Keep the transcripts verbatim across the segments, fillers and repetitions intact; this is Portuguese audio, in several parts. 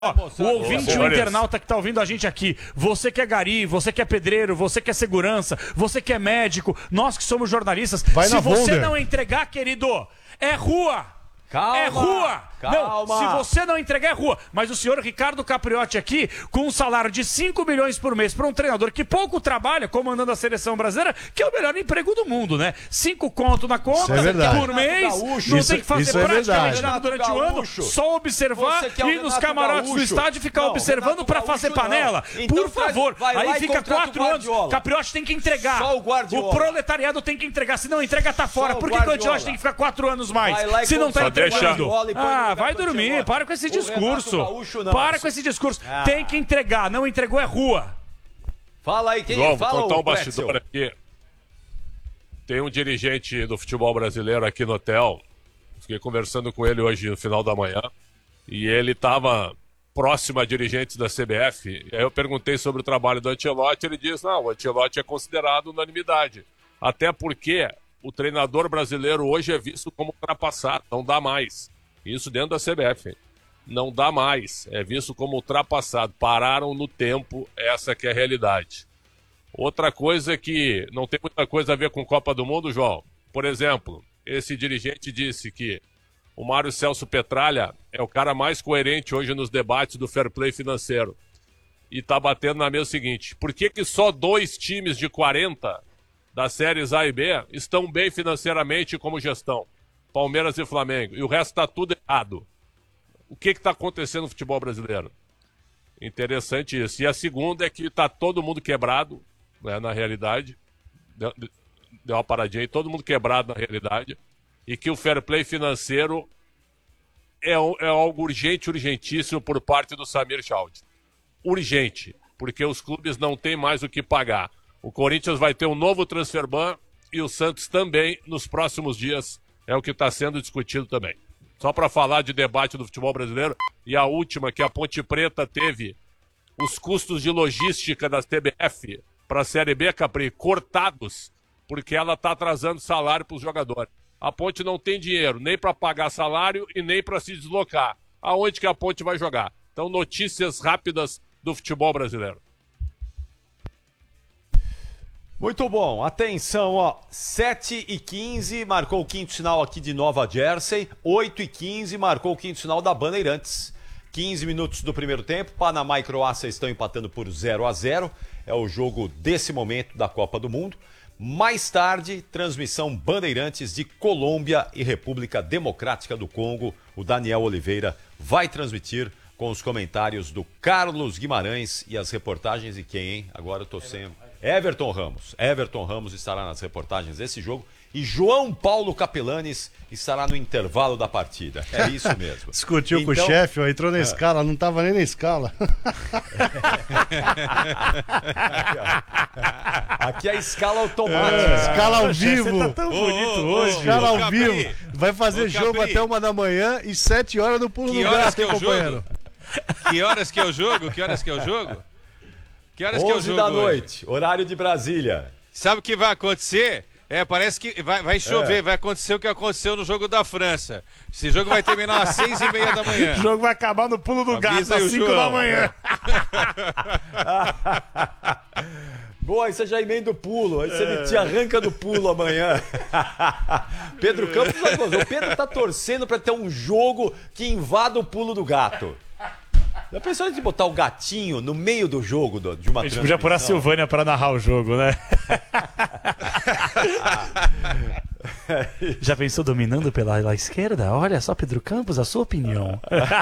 Ó, o ouvinte, o internauta que tá ouvindo a gente aqui, você que é gari, você que é pedreiro, você que é segurança, você que é médico, nós que somos jornalistas, Vai se na você Wonder. não entregar, querido, é rua! Calma, é rua! calma. Não, se você não entregar, é rua. Mas o senhor Ricardo Capriotti aqui, com um salário de cinco milhões por mês para um treinador que pouco trabalha, comandando a seleção brasileira, que é o melhor emprego do mundo, né? Cinco conto na conta é verdade. por mês, Gaúcho. não Isso- tem que fazer isso é praticamente verdade. nada durante o ano, Gaúcho. só observar Você que é o e nos Renato camarotes do Gaúcho. estádio ficar Não, observando Renato para Gaúcho fazer não. panela. Então Por traz- favor, vai lá aí e fica contrata o quatro anos. Guardiola. Capriotti tem que entregar. Só o Guardiola. O proletariado tem que entregar. Se não entrega, tá fora. o Por que que o Guardiola. Ancelotti tem que ficar quatro anos mais? Vai lá e Se não tá contrata o entregando. Guardiola e põe no Ah, lugar vai do dormir. Ancelotti. Para com esse O Renato discurso. Gaúcho não. Para com esse discurso. Ah. Tem que entregar. Não entregou é rua. Fala aí, quem João, vou fala contar o um bastidor Pretzel. aqui. Tem um dirigente do futebol brasileiro aqui no hotel. Fiquei conversando com ele hoje no final da manhã. E ele estava próximo a dirigentes da C B F. E aí eu perguntei sobre o trabalho do Ancelotti. Ele disse: não, o Ancelotti é considerado unanimidade. Até porque o treinador brasileiro hoje é visto como ultrapassado. Não dá mais. Isso dentro da C B F. Não dá mais. É visto como ultrapassado. Pararam no tempo. Essa que é a realidade. Outra coisa que não tem muita coisa a ver com Copa do Mundo, João. Por exemplo, esse dirigente disse que o Mário Celso Petralha é o cara mais coerente hoje nos debates do fair play financeiro. E tá batendo na mesa o seguinte: por que que só dois times de quarenta das séries A e B estão bem financeiramente como gestão? Palmeiras e Flamengo. E o resto tá tudo errado. O que que tá acontecendo no futebol brasileiro? Interessante isso. E a segunda é que tá todo mundo quebrado, né, na realidade. Deu, deu uma paradinha aí, todo mundo quebrado na realidade. E que o fair play financeiro é, é algo urgente, urgentíssimo por parte do Samir Chaud. Urgente, porque os clubes não têm mais o que pagar. O Corinthians vai ter um novo transfer ban e o Santos também nos próximos dias. É o que está sendo discutido também. Só para falar de debate do futebol brasileiro, e a última, que a Ponte Preta teve os custos de logística da C B F para a Série B, Capri, cortados, porque ela está atrasando salário para os jogadores. A Ponte não tem dinheiro nem para pagar salário e nem para se deslocar. Aonde que a Ponte vai jogar? Então, notícias rápidas do futebol brasileiro. Muito bom, atenção, ó, sete e quinze, marcou o quinto sinal aqui de Nova Jersey, oito e quinze, marcou o quinto sinal da Bandeirantes. quinze minutos do primeiro tempo, Panamá e Croácia estão empatando por zero a zero, é o jogo desse momento da Copa do Mundo. Mais tarde, transmissão Bandeirantes de Colômbia e República Democrática do Congo. O Daniel Oliveira vai transmitir com os comentários do Carlos Guimarães e as reportagens de quem, hein? Agora eu tô sem... Everton Ramos. Everton Ramos estará nas reportagens desse jogo e João Paulo Capelanes estará no intervalo da partida. É isso mesmo. Discutiu com o Então- chefe, ó, entrou na escala, não tava nem na escala. Aqui é a escala automática. Escala ao Você vivo. tá tão bonito hoje. Escala ao Capri. vivo. Vai fazer Ô, jogo Capri. até uma da manhã e sete horas no pulo Que do horas gato, que é hein, o companheiro? jogo? Que horas que é o jogo? Que horas que é o jogo? Que horas que é o onze jogo da hoje? noite, horário de Brasília. Sabe o que vai acontecer? É, parece que vai, vai chover, É. vai acontecer o que aconteceu no jogo da França. Esse jogo vai terminar às seis e meia da manhã. O jogo vai acabar no pulo do gato Avisa aí às o cinco João. da manhã. Boa, aí você já emenda o pulo, aí você me te arranca do pulo amanhã. Pedro Campos vai gozar. O Pedro tá torcendo pra ter um jogo que invada o pulo do gato. Já pensou em botar o gatinho no meio do jogo do- de uma A gente podia pôr a transmissão? Silvânia pra narrar o jogo, né? Já pensou dominando pela pela esquerda? Olha só, Pedro Campos, a sua opinião.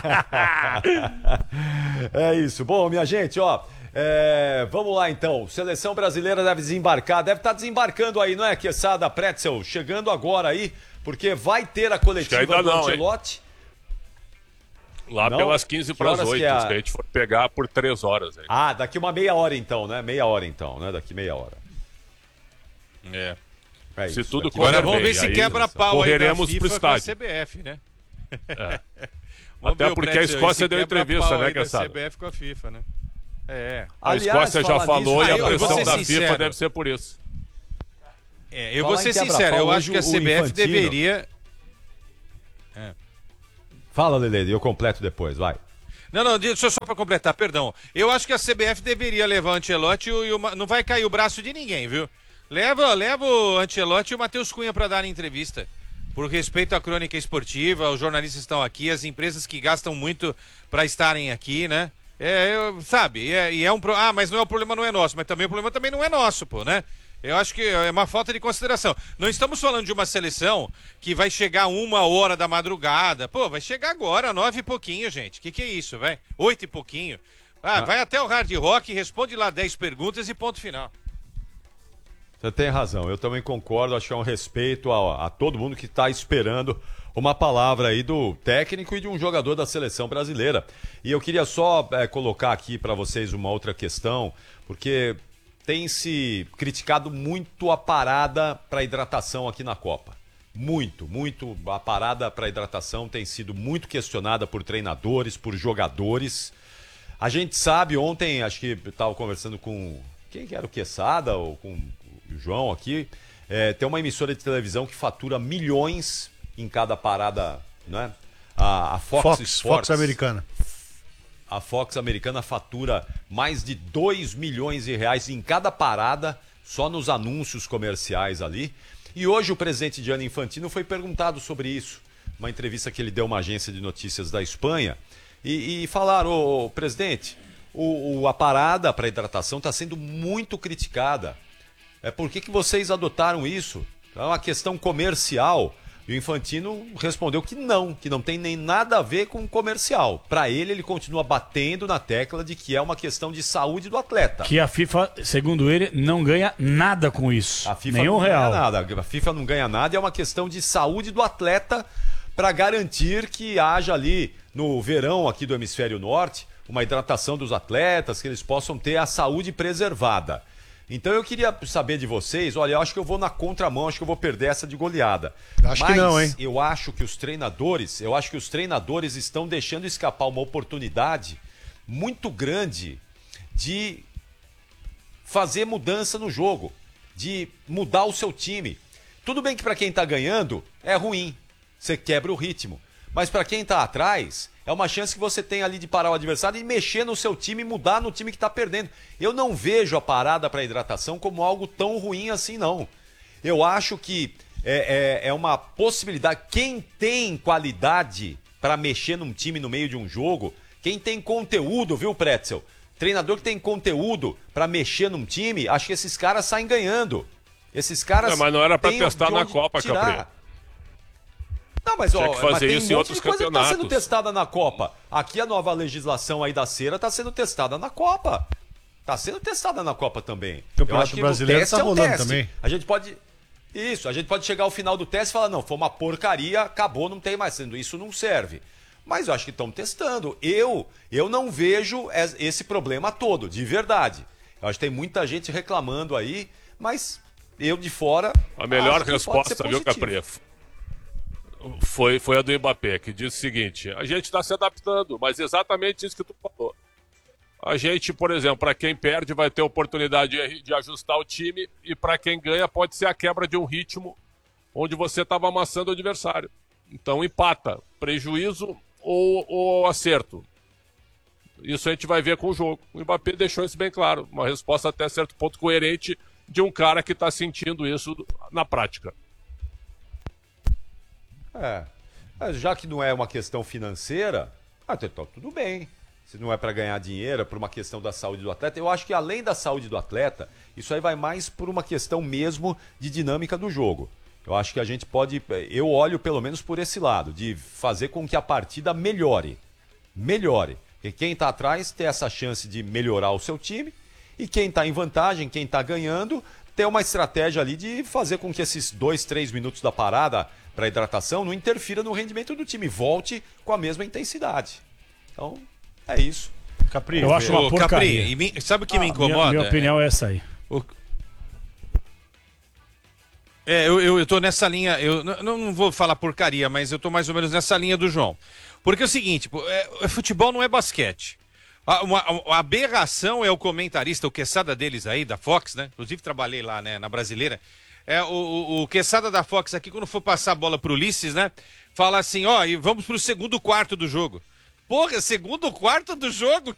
É isso. Bom, minha gente, ó. é, vamos lá então. Seleção brasileira deve desembarcar. Deve estar desembarcando aí, não é, Quesada Pretzel? Chegando agora aí, porque vai ter a coletiva Acho que ainda do não, hein? Ancelotti. Lá Não? pelas quinze Que para as horas que oito, é a- se a gente for pegar por três horas. Hein? Ah, daqui uma meia hora então, né? Meia hora então, né? Daqui meia hora. É. É Se isso, tudo daqui- correr Agora vamos bem, ver se aí quebra pau aí da correremos pro FIFA com a estádio. C B F, né? É. Vamos Até ver o porque a Pretzel aí, Escócia se deu quebra entrevista, pau né, aí da Cassado? C B F com a FIFA, né? É. A Aliás, Escócia já falar falou nisso, e a aí, eu vou pressão ser da sincero. FIFA deve ser por isso. É, eu Falar vou ser em quebra-pau, sincero, eu hoje acho que a o C B F Infantino- deveria... Fala, Lele, eu completo depois, vai. Não, não, deixa eu só para completar, perdão. Eu acho que a C B F deveria levar o Ancelotti e o, não vai cair o braço de ninguém, viu? Leva, leva o Ancelotti e o Matheus Cunha para dar entrevista. Por respeito à crônica esportiva, os jornalistas estão aqui, as empresas que gastam muito para estarem aqui, né? É, eu, sabe, é, e é um pro... Ah, mas não é o problema não é nosso, mas também o problema também não é nosso, pô, né? Eu acho que é uma falta de consideração. Não estamos falando de uma seleção que vai chegar uma hora da madrugada. Pô, vai chegar agora, nove e pouquinho, gente. Que que é isso, vai? Oito e pouquinho. Ah, ah. Vai até o Hard Rock, responde lá dez perguntas e ponto final. Você tem razão, eu também concordo, acho que é um respeito a, a todo mundo que está esperando uma palavra aí do técnico e de um jogador da seleção brasileira. E eu queria só é, colocar aqui para vocês uma outra questão, porque tem se criticado muito a parada para hidratação aqui na Copa. Muito, muito. A parada para hidratação tem sido muito questionada por treinadores, por jogadores. A gente sabe, ontem, acho que estava conversando com... Quem que era o Quesada ou com o João aqui? É, tem uma emissora de televisão que fatura milhões em cada parada, né? A, a Fox, Fox Sports, Fox americana. A Fox americana fatura mais de dois milhões de reais em cada parada, só nos anúncios comerciais ali. E hoje o presidente Gianni Infantino foi perguntado sobre isso. Uma entrevista que ele deu a uma agência de notícias da Espanha. E, e falaram, ô, presidente, o, o, a parada para hidratação está sendo muito criticada. É, por que, que vocês adotaram isso? É uma questão comercial. E o Infantino respondeu que não, que não tem nem nada a ver com comercial. Para ele, ele continua batendo na tecla de que é uma questão de saúde do atleta. Que a FIFA, segundo ele, não ganha nada com isso. A FIFA nenhum não real. ganha nada. A FIFA não ganha nada, é uma questão de saúde do atleta para garantir que haja ali, no verão aqui do Hemisfério Norte, uma hidratação dos atletas, que eles possam ter a saúde preservada. Então eu queria saber de vocês, olha, eu acho que eu vou na contramão, acho que eu vou perder essa de goleada. Acho Mas que não, hein? eu acho que os treinadores, eu acho que os treinadores estão deixando escapar uma oportunidade muito grande de fazer mudança no jogo, de mudar o seu time. Tudo bem que para quem está ganhando é ruim, você quebra o ritmo. Mas para quem está atrás, é uma chance que você tem ali de parar o adversário e mexer no seu time e mudar no time que está perdendo. Eu não vejo a parada para hidratação como algo tão ruim assim, não. Eu acho que é, é, é uma possibilidade. Quem tem qualidade para mexer num time no meio de um jogo, quem tem conteúdo, viu, Pretzel? Treinador que tem conteúdo para mexer num time, acho que esses caras saem ganhando. Esses caras. É, mas não era para testar na Copa, Capri. Não, mas, ó, Tinha que fazer mas tem isso um em monte outros de coisa campeonatos. que está sendo testada na Copa. Aqui a nova legislação aí da cera está sendo testada na Copa. Está sendo testada na Copa também. O Campeonato Brasileiro está rolando também. A gente pode... Isso, a gente pode chegar ao final do teste e falar, não, foi uma porcaria, acabou, não tem mais. Isso não serve. Mas eu acho que estão testando. Eu, eu não vejo esse problema todo, de verdade. Eu acho que tem muita gente reclamando aí, mas eu de fora... A melhor resposta, viu, Capri? Foi, foi a do Mbappé, que disse o seguinte: a gente está se adaptando, mas exatamente isso que tu falou. A gente, por exemplo, para quem perde vai ter oportunidade de, de ajustar o time, e para quem ganha pode ser a quebra de um ritmo onde você estava amassando o adversário. Então empata, prejuízo ou, ou acerto. Isso a gente vai ver com o jogo. O Mbappé deixou isso bem claro, uma resposta até certo ponto coerente de um cara que está sentindo isso na prática. É, já que não é uma questão financeira, ah, então tudo bem. Se não é para ganhar dinheiro, é por uma questão da saúde do atleta. Eu acho que além da saúde do atleta, isso aí vai mais por uma questão mesmo de dinâmica do jogo. Eu acho que a gente pode, eu olho pelo menos por esse lado, de fazer com que a partida melhore. Melhore. Porque quem está atrás tem essa chance de melhorar o seu time, e quem está em vantagem, quem está ganhando, tem uma estratégia ali de fazer com que esses dois, três minutos da parada para hidratação não interfira no rendimento do time, volte com a mesma intensidade. Então, é isso. Capri, eu acho uma Ô, porcaria. Capri, me, sabe o que ah, me incomoda? Minha, minha opinião é essa aí. O... É, eu, eu, eu tô nessa linha, eu não, não vou falar porcaria, mas eu tô mais ou menos nessa linha do João. Porque é o seguinte, pô, é, futebol não é basquete. A, uma, a aberração é o comentarista, o Quesada deles aí, da Fox, né? Inclusive trabalhei lá, né, na Brasileira. É, o, o, o Quesada da Fox aqui, quando for passar a bola pro Ulisses, né? Fala assim, ó, e vamos pro segundo quarto do jogo. Porra, segundo quarto do jogo.